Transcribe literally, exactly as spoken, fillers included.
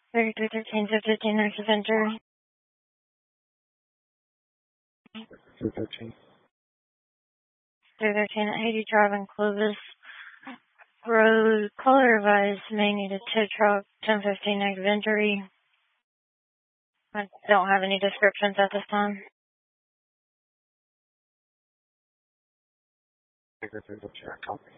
thirty-three thirteen, so fifteen next Avenger. thirty-three thirteen. three thirteen, eighty Drive in Clovis Road. Caller advised may need a tow truck, ten fifteen next Venturi. I don't have any descriptions at this time. I guess there's a check copy.